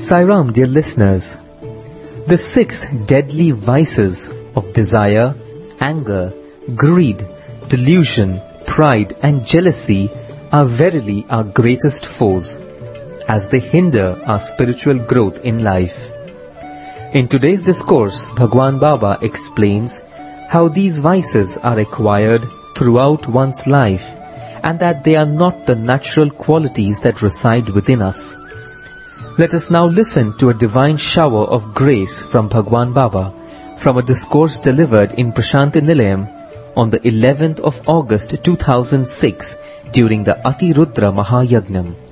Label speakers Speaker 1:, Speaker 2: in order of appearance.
Speaker 1: Sai Ram, dear listeners. The 6 deadly vices of desire, anger, greed, delusion, pride and jealousy are verily our greatest foes, as they hinder our spiritual growth in life. In today's discourse, Bhagwan Baba explains how these vices are acquired throughout one's life and that they are not the natural qualities that reside within us. Let us now listen to a divine shower of grace from Bhagwan Baba from a discourse delivered in Prashanti Nilayam on the 11th of August 2006 during the Ati Rudra Mahayagnam.